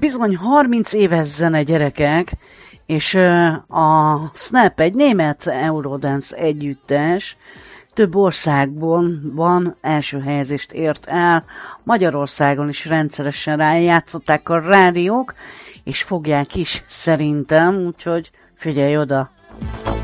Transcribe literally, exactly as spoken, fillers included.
bizony harminc éves zene, gyerekek, és a Snap egy német Eurodance együttes, több országban van első helyezést ért el, Magyarországon is rendszeresen rájátszották a rádiók, és fogják is szerintem, úgyhogy figyelj oda!